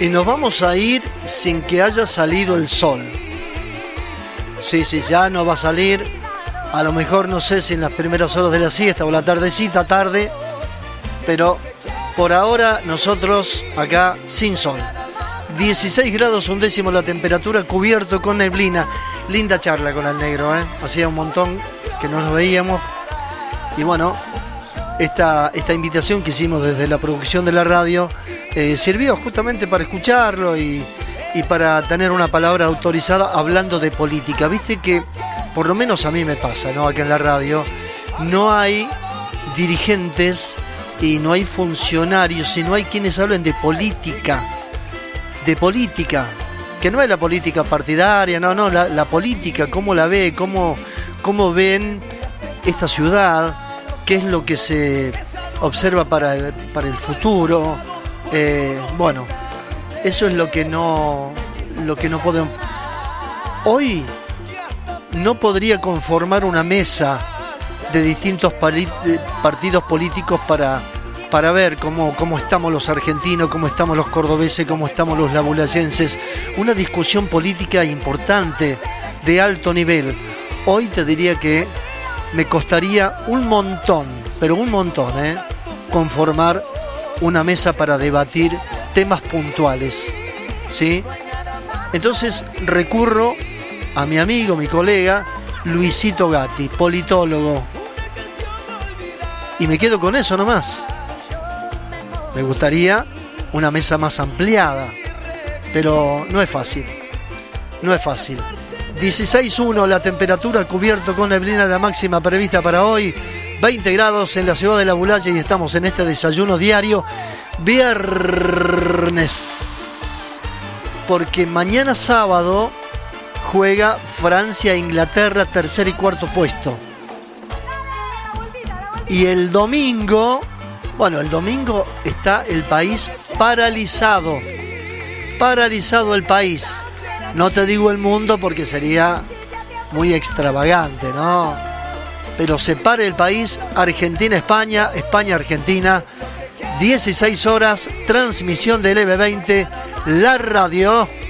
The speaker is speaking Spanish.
Y nos vamos a ir sin que haya salido el sol. Sí, ya no va a salir. A lo mejor no sé si en las primeras horas de la siesta o la tardecita, tarde. Pero por ahora nosotros acá sin sol. 16 grados 1 la temperatura, cubierto con neblina. Linda charla con el negro, ¿eh? Hacía un montón que no nos veíamos. Y bueno, esta invitación que hicimos desde la producción de la radio sirvió justamente para escucharlo y para tener una palabra autorizada hablando de política. Viste que, por lo menos a mí me pasa, ¿no? Acá en la radio, no hay dirigentes y no hay funcionarios y no hay quienes hablen de política. De política, que no es la política partidaria, no, la política, cómo la ve, cómo ven esta ciudad, qué es lo que se observa para el futuro. Bueno, eso es lo que no podemos. Hoy no podría conformar una mesa de distintos partidos políticos para ver cómo estamos los argentinos, cómo estamos los cordobeses, cómo estamos los labulayenses. Una discusión política importante, de alto nivel. Hoy te diría que me costaría un montón, pero un montón, conformar una mesa para debatir temas puntuales, ¿sí? Entonces recurro a mi amigo, mi colega, Luisito Gatti, politólogo. Y me quedo con eso nomás. Me gustaría una mesa más ampliada, pero no es fácil. 16.1 la temperatura, cubierto con neblina, la máxima prevista para hoy. 20 grados en la ciudad de La Bulaya y estamos en este desayuno diario viernes. Porque mañana sábado juega Francia-Inglaterra, tercer y cuarto puesto. Y el domingo... Bueno, el domingo está el país paralizado. Paralizado el país. No te digo el mundo porque sería muy extravagante, ¿no? Pero se para el país, Argentina-España, España-Argentina. 16 horas, transmisión del EB20, la radio.